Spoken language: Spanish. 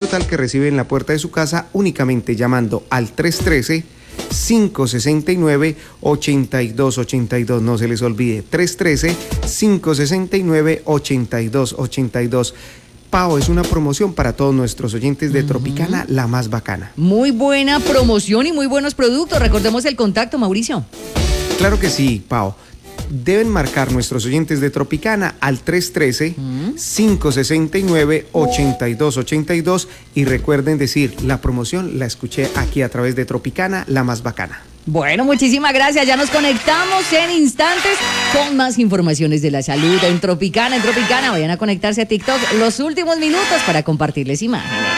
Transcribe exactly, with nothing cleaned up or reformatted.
total que recibe en la puerta de su casa únicamente llamando al tres uno tres, cinco seis nueve, ocho dos ocho dos. No se les olvide, tres uno tres, cinco seis nueve, ocho dos ocho dos. Pao, es una promoción para todos nuestros oyentes de uh-huh. Tropicana, la más bacana. Muy buena promoción y muy buenos productos. Recordemos el contacto, Mauricio. Claro que sí, Pao. Deben marcar nuestros oyentes de Tropicana al tres uno tres, cinco seis nueve, ocho dos ocho dos y recuerden decir, la promoción la escuché aquí a través de Tropicana, la más bacana. Bueno, muchísimas gracias. Ya nos conectamos en instantes con más informaciones de la salud en Tropicana. En Tropicana, vayan a conectarse a TikTok los últimos minutos para compartirles imágenes.